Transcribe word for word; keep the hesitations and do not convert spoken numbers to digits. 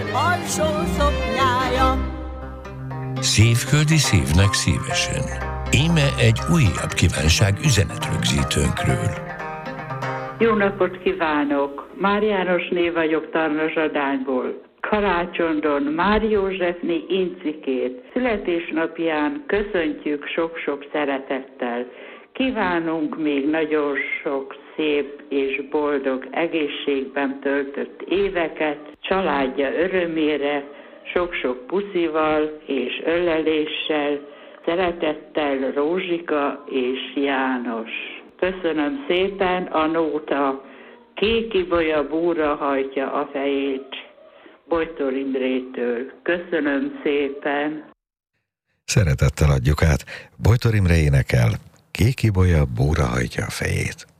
alsó szoknyája. Szívföldi szívnek szívesen. Íme egy újabb kívánság üzenetrögzítőnkről. Jó napot kívánok! Már Jánosné vagyok Tarnazsadányból. Karácsondon Már Józsefné Incikét születésnapján köszöntjük sok-sok szeretettel. Kívánunk még nagyon sok szép és boldog egészségben töltött éveket, családja örömére, sok-sok puszival és öleléssel, szeretettel Rózsika és János. Köszönöm szépen, a nóta Kékibolya búra hajtja a fejét Bojtor Imrétől. Köszönöm szépen. Szeretettel adjuk át. Bojtor Imre énekel, Kékibolya búra hajtja a fejét.